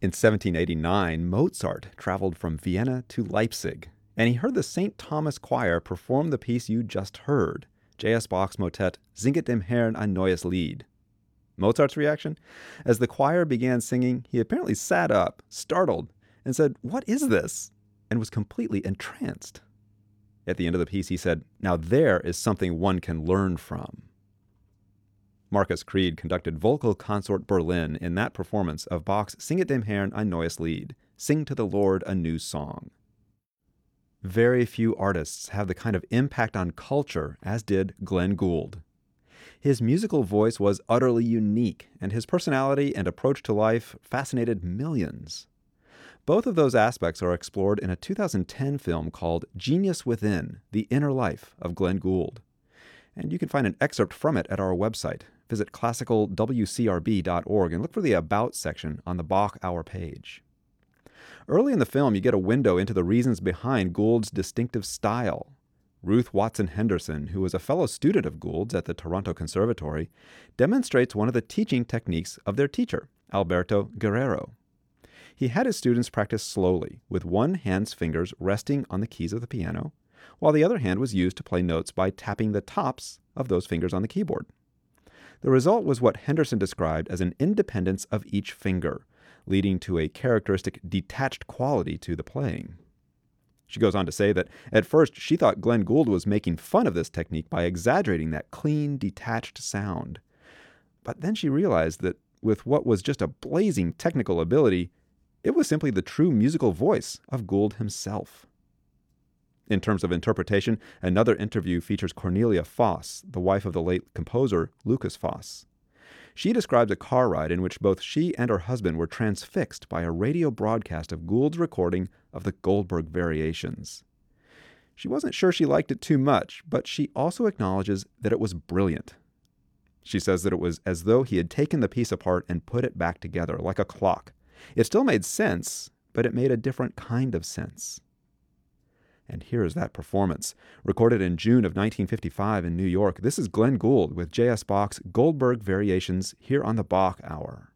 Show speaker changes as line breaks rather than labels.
In 1789, Mozart traveled from Vienna to Leipzig, and he heard the St. Thomas Choir perform the piece you just heard, J.S. Bach's motet Singet dem Herrn ein neues Lied. Mozart's reaction? As the choir began singing, he apparently sat up, startled, and said, "What is this?" and was completely entranced. At the end of the piece, he said, "Now there is something one can learn from." Markus Kried conducted Vocal Consort Berlin in that performance of Bach's Singet dem Herrn ein neues Lied, Sing to the Lord a New Song. Very few artists have the kind of impact on culture as did Glenn Gould. His musical voice was utterly unique, and his personality and approach to life fascinated millions. Both of those aspects are explored in a 2010 film called Genius Within: The Inner Life of Glenn Gould. And you can find an excerpt from it at our website. Visit classicalwcrb.org and look for the About section on the Bach Hour page. Early in the film, you get a window into the reasons behind Gould's distinctive style. Ruth Watson Henderson, who was a fellow student of Gould's at the Toronto Conservatory, demonstrates one of the teaching techniques of their teacher, Alberto Guerrero. He had his students practice slowly, with one hand's fingers resting on the keys of the piano, while the other hand was used to play notes by tapping the tops of those fingers on the keyboard. The result was what Henderson described as an independence of each finger, leading to a characteristic detached quality to the playing. She goes on to say that at first she thought Glenn Gould was making fun of this technique by exaggerating that clean, detached sound. But then she realized that with what was just a blazing technical ability, it was simply the true musical voice of Gould himself. In terms of interpretation, another interview features Cornelia Foss, the wife of the late composer Lukas Foss. She describes a car ride in which both she and her husband were transfixed by a radio broadcast of Gould's recording of the Goldberg Variations. She wasn't sure she liked it too much, but she also acknowledges that it was brilliant. She says that it was as though he had taken the piece apart and put it back together, like a clock. It still made sense, but it made a different kind of sense. And here is that performance. Recorded in June of 1955 in New York, this is Glenn Gould with J.S. Bach's Goldberg Variations here on the Bach Hour.